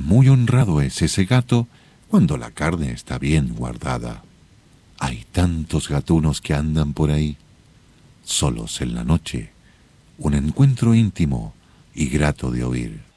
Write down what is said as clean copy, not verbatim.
Muy honrado es ese gato cuando la carne está bien guardada. Hay tantos gatunos que andan por ahí, solos en la noche, un encuentro íntimo y grato de oír.